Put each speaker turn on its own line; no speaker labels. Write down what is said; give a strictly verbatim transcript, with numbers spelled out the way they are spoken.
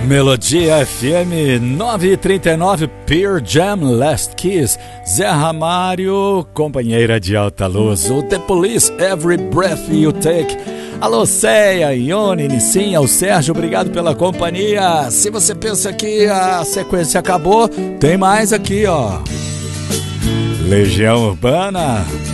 Melodia F M nove e trinta e nove, Pearl Jam, Last Kiss, Zé Ramário, Companheira de Alta Luz, o The Police, Every Breath You Take. Alô, Céia, Ione, Nissinha, o Sérgio, obrigado pela companhia. Se você pensa que a sequência acabou, tem mais aqui, ó. Legião Urbana,